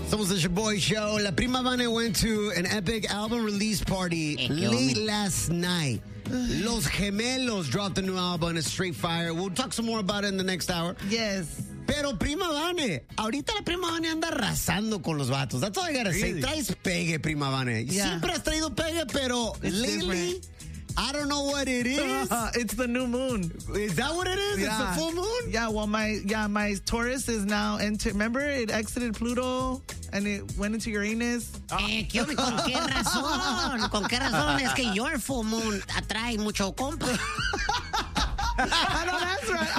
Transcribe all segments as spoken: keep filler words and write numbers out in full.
Somos the Shaboy Show. La Prima Vane went to an epic album release party late last night. Los Gemelos dropped a new album. It's straight fire. We'll talk some more about it in the next hour. Yes. Pero Prima Vane, ahorita la Prima Vane anda arrasando con los vatos. That's all I gotta say. Really? Traes pegue, Prima Vane. Yeah. Siempre has traído pegue, pero It's lately, different. I don't know what it is. It's the new moon. Is that what it is? Yeah. It's the full moon? Yeah, well, my yeah, my Taurus is now enter. Remember, it exited Pluto and it went into Uranus. Eh, ¿qué, hombre? ¿Con qué razón? ¿Con qué razón? Es que your full moon atrae mucho compa. I know that's right.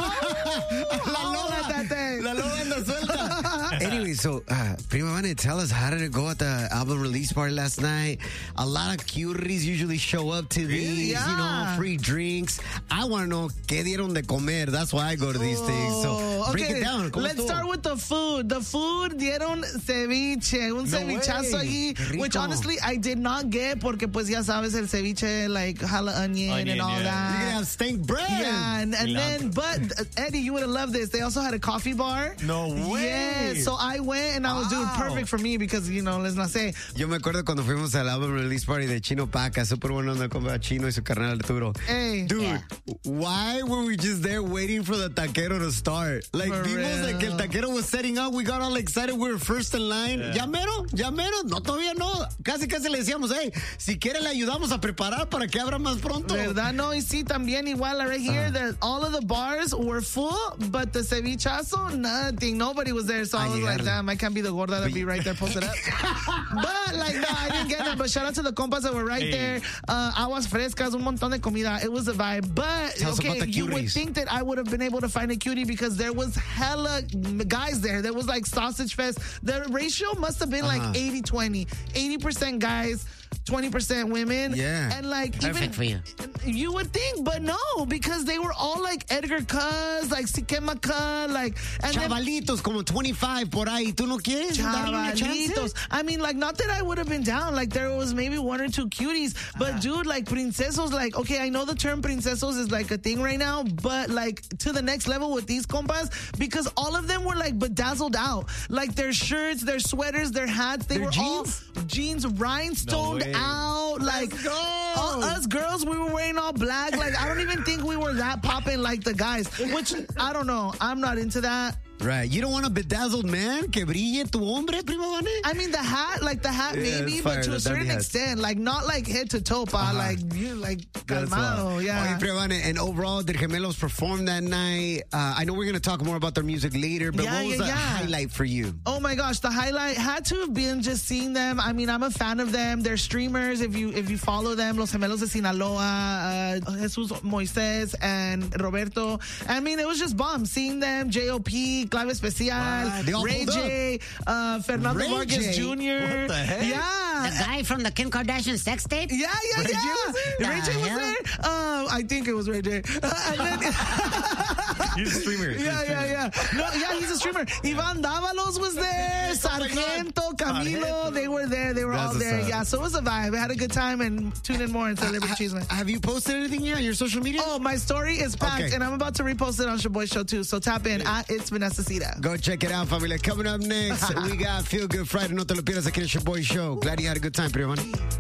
Oh, La oh, loba, that thing. la loba anda suelta. Anyway, so uh, Prima Vane, tell us, how did it go at the album release party last night? A lot of cuties usually show up to these, Yeah. you know, free drinks. I want to know qué dieron de comer. That's why I go to these things. So Oh, break okay, it down. ¿Cómo let's estuvo? start with the food. The food dieron ceviche, un No cevichazo way. allí, Qué rico. which honestly I did not get porque pues ya sabes el ceviche like jala onion, Onion, and all yeah. You're that. going to have stank bread. Yeah, and, and then, but uh, Eddie, you would have loved this. They also had a coffee bar. No way. Yeah, so I went and I was doing Wow. perfect for me because, you know, let's not say. Yo me acuerdo cuando fuimos al album release party de Chino Paca, super bueno onda compa Chino y su carnal Arturo. Hey. Dude, Yeah. why were we just there waiting for the taquero to start? Like, For vimos real. like el taquero was setting up, we got all excited, we were first in line. Ya mero, ya mero, no, todavía no. Casi, casi le decíamos, hey, si quiere le ayudamos a preparar para que abra más pronto. ¿Verdad? No, y sí, también igual right here, Uh-huh. that all of the bars were full, but the cevichazo, nothing. Nobody was there, so I A was like, llegarle. damn, I can't be the gorda that be right there posted up. But, like, no, I didn't get it. But shout out to the compas that were right Hey. there. Uh, aguas frescas, un montón de comida. It was a vibe. But, Tell us okay, about the you would cuties. think that I would have been able to find a cutie because there was hella guys there. There was, like, sausage fest. The ratio must have been, Uh-huh. like, eighty twenty. eighty percent guys, twenty percent women. Yeah. And, like, Perfect even... for you. You would think, but no, because they were all like Edgar Cuz, like Siquema Cuz, like and then Chavalitos como twenty-five por ahí. ¿Tú no quieres darle una chance? Chavalitos. I mean, like, not that I would have been down. Like, there was maybe one or two cuties, but dude, like, princesos, like, okay, I know the term princesos is like a thing right now, but like to the next level with these compas, because all of them were like bedazzled out, like their shirts, their sweaters, their hats, they Their were jeans? all jeans rhinestoned No way. out, like Let's go. all us girls, we were wearing all black. Like, I don't even think we were that popping like the guys, which I don't know. I'm not into that. Right. You don't want a bedazzled man que brille tu hombre, Prima Vane? I mean, the hat, like the hat, Yeah, maybe, it's but fire, to the a certain dandy hat. extent, like not like head to toe, pa, Uh-huh. like you, like That's calmado, wild. yeah. Oye, Prima Vane, and overall, did Gemelos perform that night? Uh, I know we're going to talk more about their music later, but Yeah, what was yeah, the yeah. highlight for you? Oh my gosh, the highlight had to have been just seeing them. I mean, I'm a fan of them. They're streamers. If you if you follow them, Los Gemelos de Sinaloa, uh, Jesus Moises and Roberto. I mean, it was just bomb seeing them. J O P, Clave Especial, Wow, they all Ray pulled J, uh, Fernando Ray Vargas J? Junior What the heck? Yeah. The guy from the Kim Kardashian sex tape? Yeah, yeah, Ray J yeah. was there? Ray J The was hell? there. Um, I think it was Ray J. Uh, and then, He's a streamer. He's a yeah, streamer. yeah, yeah. No, yeah, he's a streamer. Ivan Davalos was there. Sargento, Camilo, they were there. They were That's all what's there. up. Yeah, so it was a vibe. I had a good time, and tune in more and Celebrity Cheeseman. Have you posted anything yet on your social media? Oh, my story is packed, Okay. and I'm about to repost it on Shaboy Show too. So tap in at It's Vanessa Cita. Go check it out, familia. Coming up next, we got Feel Good Friday. No te lo pierdas aquí en el Shaboy Show. Glad you had a good time, Prima Vane.